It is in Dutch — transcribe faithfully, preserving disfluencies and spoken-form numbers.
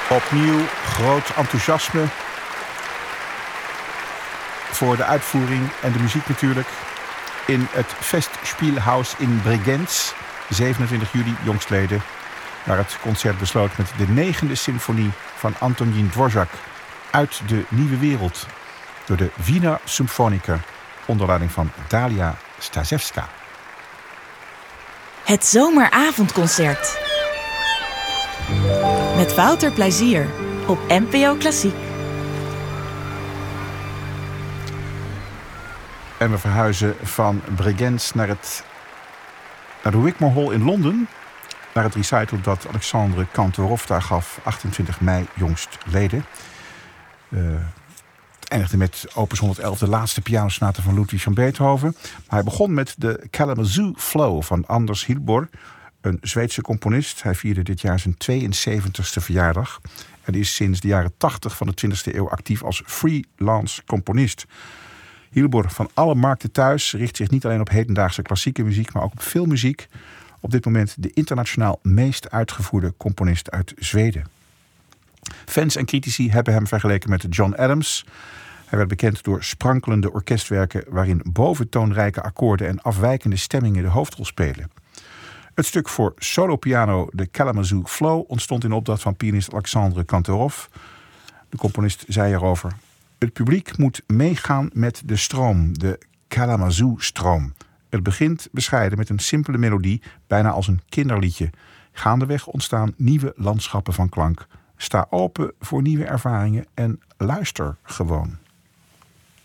Opnieuw groot enthousiasme voor de uitvoering en de muziek natuurlijk. In het Festspielhaus in Bregenz, zevenentwintig juli jongstleden, waar het concert besloot met de negende symfonie van Antonín Dvořák uit de Nieuwe Wereld door de Wiener Symfoniker onder leiding van Dalia Stasevska. Het zomeravondconcert met Wouter Plezier op N P O Klassiek. En we verhuizen van Bregenz naar, het, naar de Wigmore Hall in Londen, naar het recital dat Alexandre Kantorov daar gaf, achtentwintig mei jongstleden. Uh, het eindigde met opus honderdelf, de laatste pianosonate van Ludwig van Beethoven. Maar hij begon met de Kalamazoo Flow van Anders Hilbor, een Zweedse componist. Hij vierde dit jaar zijn tweeënzeventigste verjaardag en is sinds de jaren tachtig van de twintigste eeuw actief als freelance componist. Hilbor, van alle markten thuis, richt zich niet alleen op hedendaagse klassieke muziek, maar ook op filmmuziek. Op dit moment de internationaal meest uitgevoerde componist uit Zweden. Fans en critici hebben hem vergeleken met John Adams. Hij werd bekend door sprankelende orkestwerken waarin boventoonrijke akkoorden en afwijkende stemmingen de hoofdrol spelen. Het stuk voor solopiano, de Kalamazoo Flow, ontstond in opdracht van pianist Alexandre Kantorov. De componist zei erover: het publiek moet meegaan met de stroom, de Kalamazoo-stroom. Het begint bescheiden met een simpele melodie, bijna als een kinderliedje. Gaandeweg ontstaan nieuwe landschappen van klank. Sta open voor nieuwe ervaringen en luister gewoon.